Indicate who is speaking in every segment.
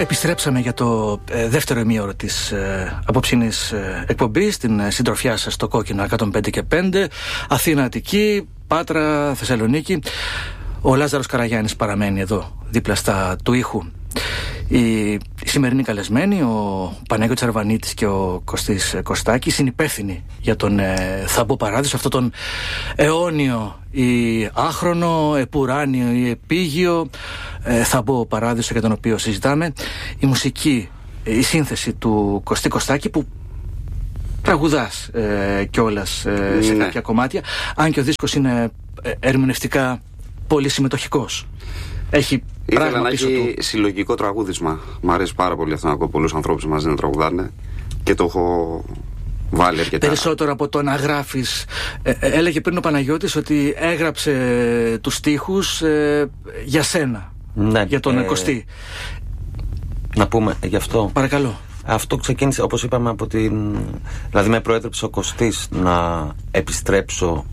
Speaker 1: Επιστρέψαμε για το δεύτερο ημίωρο της απόψινής εκπομπής, την συντροφιά σας στο κόκκινο 105 και 5, Αθήνα, Αττική, Πάτρα, Θεσσαλονίκη. Ο Λάζαρος Καραγιάννης παραμένει εδώ δίπλα στα του ήχου. Οι σημερινοί καλεσμένοι, ο Παναγιώτης Αρβανίτης και ο Κωστής Κωστάκης, είναι υπεύθυνοι για τον Θαμπό Παράδεισο, αυτό τον αιώνιο ή άχρονο, επουράνιο ή επίγειο Θαμπό Παράδεισο για τον οποίο συζητάμε. Η μουσική, η σύνθεση του Κωστή Κωστάκη, που τραγουδάς κιόλας σε κάποια κομμάτια, αν και ο δίσκος είναι ερμηνευτικά πολύ συμμετοχικός. Έχει
Speaker 2: ήθελα να έχει συλλογικό τραγούδισμα. Μ' αρέσει πάρα πολύ αυτό να ακούω πολλούς ανθρώπους μαζί να τραγουδάνε και το έχω βάλει αρκετά.
Speaker 1: Περισσότερο από το να γράφεις. Έλεγε πριν ο Παναγιώτης ότι έγραψε τους στίχους για σένα,
Speaker 3: ναι,
Speaker 1: για τον Κωστή.
Speaker 3: Να πούμε γι' αυτό.
Speaker 1: Παρακαλώ.
Speaker 3: Αυτό ξεκίνησε, όπως είπαμε, από την... Δηλαδή με προέτρεψε ο Κωστής να επιστρέψω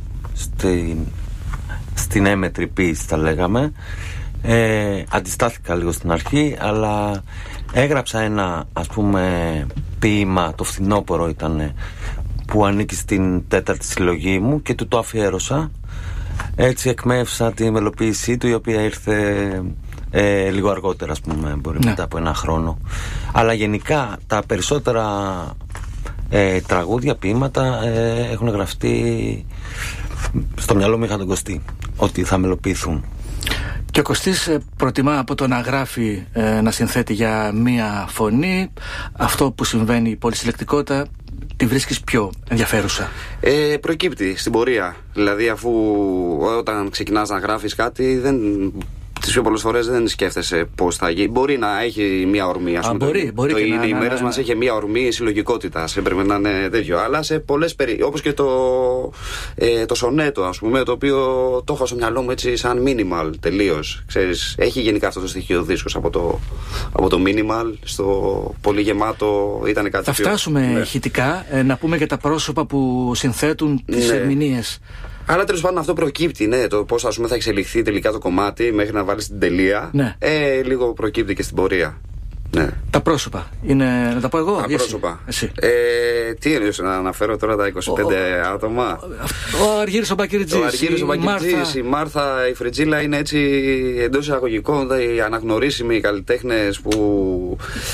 Speaker 3: στην έμετρη ποίηση, τα λέγαμε. Αντιστάθηκα λίγο στην αρχή, αλλά έγραψα ένα, ας πούμε, ποίημα, το φθινόπωρο ήταν, που ανήκει στην τέταρτη συλλογή μου και του το αφιέρωσα. Έτσι εκμεύσα τη μελοποίησή του, η οποία ήρθε λίγο αργότερα, ας πούμε, μπορεί μετά από ένα χρόνο. Αλλά γενικά τα περισσότερα τραγούδια, ποίηματα έχουν γραφτεί στο μυαλό μου, είχα τον Κωστή ότι θα μελοποιηθούν.
Speaker 1: Και ο Κωστής προτιμά από το να γράφει να συνθέτει για μία φωνή. Αυτό που συμβαίνει, η πολυσυλλεκτικότητα, τη βρίσκεις πιο ενδιαφέρουσα?
Speaker 2: Προκύπτει στην πορεία. Δηλαδή, αφού όταν ξεκινάς να γράφεις κάτι, τις πιο πολλές φορές δεν σκέφτεσαι πώς θα γίνει. Μπορεί να έχει μία ορμή, ας πούμε.
Speaker 1: Μπορεί και
Speaker 2: οι μέρες μας έχει μία ορμή συλλογικότητας. Έπρεπε να είναι τέτοιο. Αλλά σε πολλές όπως και το σονέτο, ας πούμε, το οποίο το έχω στο μυαλό μου έτσι σαν minimal τελείως. Ξέρεις, έχει γενικά αυτό το στοιχείο δίσκος από το minimal στο πολύ γεμάτο. Ήταν κάτι.
Speaker 1: Θα φτάσουμε ηχητικά να πούμε για τα πρόσωπα που συνθέτουν τις ερμηνείες.
Speaker 2: Αλλά τέλος πάντων αυτό προκύπτει, το πώς, ας πούμε, θα εξελιχθεί τελικά το κομμάτι μέχρι να βάλεις την τελεία.
Speaker 1: Ναι.
Speaker 2: Λίγο προκύπτει και στην πορεία. Ναι.
Speaker 1: Τα πρόσωπα. Είναι, να τα πω εγώ?
Speaker 2: Τα πρόσωπα.
Speaker 1: Εσύ.
Speaker 2: Τι εννοείς, να αναφέρω τώρα τα 25 άτομα?
Speaker 1: Ο Αργύρης ο Μπακυριτζής,
Speaker 2: η Μάρθα, η Φριτζίλα είναι έτσι εντός εισαγωγικών οι αναγνωρίσιμοι καλλιτέχνες που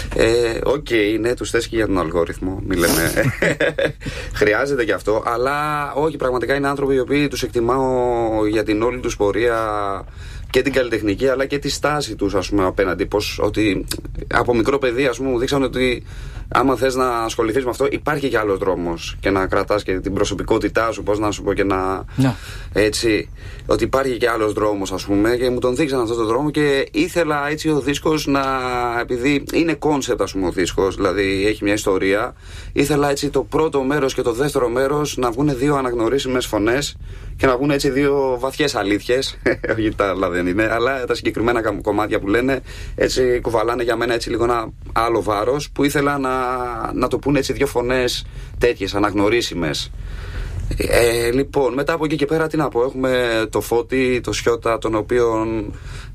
Speaker 2: ναι, τους θες και για τον αλγόριθμο, μη λέμε. Χρειάζεται και αυτό, αλλά όχι, πραγματικά είναι άνθρωποι οι οποίοι τους εκτιμάω για την όλη τους πορεία, και την καλλιτεχνική αλλά και τη στάση τους, ας πούμε, απέναντι. Ότι από μικρό παιδί, ας πούμε, μου δείξαν ότι άμα θες να ασχοληθείς με αυτό, υπάρχει και άλλος δρόμος και να κρατάς και την προσωπικότητά σου, πώς να σου πω, και να. Έτσι. Ότι υπάρχει και άλλος δρόμος, ας πούμε, και μου τον δείξαν αυτόν τον δρόμο και ήθελα έτσι ο δίσκος να. Επειδή είναι κόνσεπτ, ας πούμε, ο δίσκος, δηλαδή έχει μια ιστορία, ήθελα έτσι το πρώτο μέρος και το δεύτερο μέρος να βγουν δύο αναγνωρίσιμες φωνές και να βγουν έτσι δύο βαθιές αλήθειες. Όχι τα άλλα δεν είναι, αλλά τα συγκεκριμένα κομμάτια που λένε έτσι κουβαλάνε για μένα έτσι λίγο ένα άλλο βάρος, που ήθελα να το πούνε έτσι δύο φωνές τέτοιες αναγνωρίσιμες. Λοιπόν, μετά από εκεί και πέρα τι να πω, έχουμε το Φώτη, το Σιώτα, τον οποίον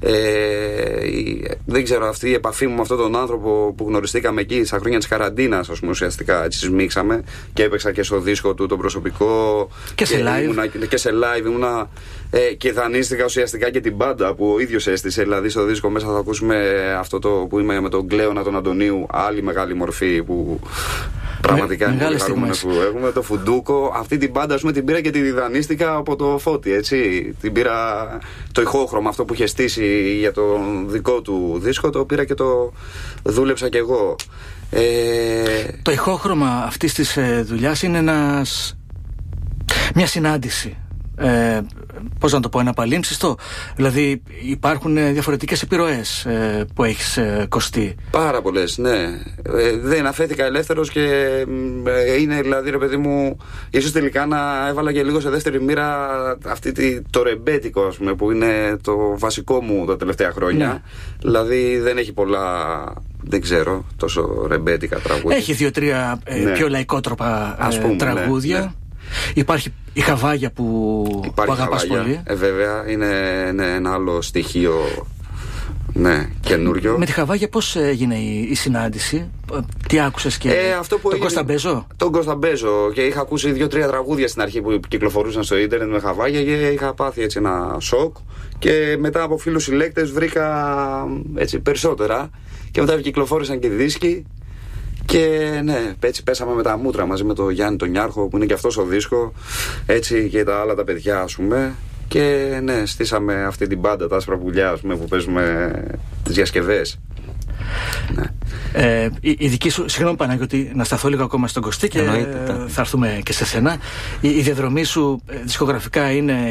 Speaker 2: δεν ξέρω, αυτή η επαφή μου με αυτόν τον άνθρωπο που γνωριστήκαμε εκεί στα χρόνια της καραντίνας, ας πούμε, ουσιαστικά έτσι σμίξαμε και έπαιξα και στο δίσκο του το προσωπικό
Speaker 1: και σε
Speaker 2: live ήμουνα, και δανείστηκα ουσιαστικά και την μπάντα που ο ίδιος έστησε. Δηλαδή στο δίσκο μέσα θα ακούσουμε αυτό το που είμαι με τον Κλέωνα τον Αντωνίου, άλλη μεγάλη μορφή που πραγματικά είναι πολύ χαρούμενος που έχουμε. Το Φουντούκο, αυτή την μπάντα, ας πούμε, την πήρα και τη δανείστηκα από το Φώτη, έτσι. Την πήρα το ηχόχρωμα αυτό που είχε στήσει για το δικό του δίσκο, το πήρα και το δούλεψα κι εγώ.
Speaker 1: Το ηχόχρωμα αυτής της δουλειάς είναι μια συνάντηση. Πώς να το πω, ένα παλίμψιστο. Δηλαδή υπάρχουν διαφορετικές επιρροές που έχεις, Κωστή.
Speaker 2: Πάρα πολλές, ναι. Δεν αφέθηκα ελεύθερος και είναι, δηλαδή, ρε παιδί μου, ίσως τελικά να έβαλα και λίγο σε δεύτερη μοίρα το ρεμπέτικο, ας πούμε, που είναι το βασικό μου τα τελευταία χρόνια. Ναι. Δηλαδή δεν έχει πολλά, δεν ξέρω, τόσο ρεμπέτικα τραγούδια.
Speaker 1: Έχει 2-3 πιο λαϊκότροπα τραγούδια. Ναι. Υπάρχει η Χαβάγια που αγαπάς πολύ.
Speaker 2: Βέβαια, είναι ένα άλλο στοιχείο Ναι, καινούριο.
Speaker 1: Με τη Χαβάγια πώς έγινε η συνάντηση, τι άκουσες και τον Κώστα Μπέζο?
Speaker 2: Τον Κώστα Μπέζο, και είχα ακούσει 2-3 τραγούδια στην αρχή που κυκλοφορούσαν στο ίντερνετ με Χαβάγια και είχα πάθει έτσι ένα σοκ, και μετά από φίλους συλλέκτες βρήκα έτσι περισσότερα και μετά κυκλοφόρησαν και δίσκοι. Και ναι, έτσι πέσαμε με τα μούτρα μαζί με τον Γιάννη τον Νιάρχο, που είναι και αυτός ο δίσκο, έτσι, και τα άλλα τα παιδιά, ας πούμε. Και ναι, στήσαμε αυτή την μπάντα, τα άσπρα πουλιά, ας πούμε, που παίζουμε τις διασκευές. Ναι.
Speaker 1: Η δική σου, συγγνώμη Παναγιώτη, να σταθώ λίγο ακόμα στον Κωστή και θα έρθουμε και σε σένα. Η διαδρομή σου δισκογραφικά είναι